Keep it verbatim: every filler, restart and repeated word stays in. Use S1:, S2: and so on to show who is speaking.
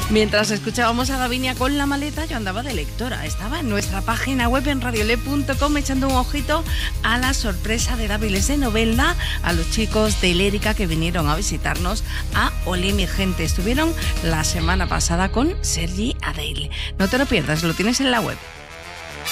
S1: Mientras escuchábamos a Davinia con la maleta, yo andaba de lectora. Estaba en nuestra página web en radiole punto com echando un ojito a la sorpresa de Dáviles de Novelda, a los chicos de Lérica que vinieron a visitarnos a Olé mi gente. Estuvieron la semana pasada con Sergi Adell. No te lo pierdas, lo tienes en la web.